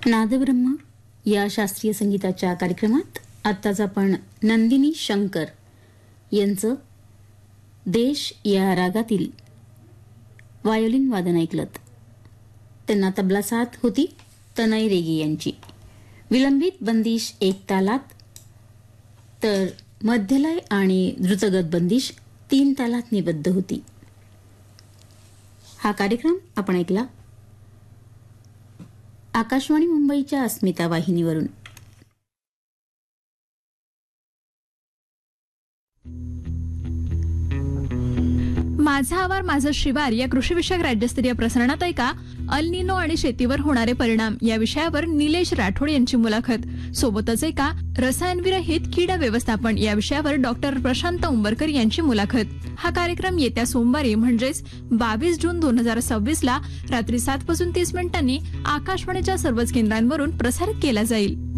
नादब्रह्म या शास्त्रीय संगीताच्या कार्यक्रमात आत्ताच आपण नंदिनी शंकर यांचं देश या रागातील वायोलिन वादन ऐकलत. त्यांना तबला साथ होती तनय रेगे यांची. विलंबित बंदिश एक तालात तर मध्यलय आणि द्रुतगत बंदिश 3 तालात निबद्ध होती. हा कार्यक्रम आपण ऐकला आकाशवाणी मुंबईच्या अस्मिता वाहिनीवरून. माझा आवार माझं शिवार या कृषीविषयक राज्यस्तरीय प्रसारणात ऐका अल निनो आणि शेतीवर होणारे परिणाम या विषयावर निलेश राठोड यांची मुलाखत. सोबतच ऐका रसायनविरहित कीड व्यवस्थापन या विषयावर डॉक्टर प्रशांत उंबरकर यांची मुलाखत. हा कार्यक्रम येत्या सोमवारी म्हणजेच 22 जून 2026 ला रात्री 7:30 आकाशवाणीच्या सर्वच केंद्रांवरून प्रसारित केला जाईल.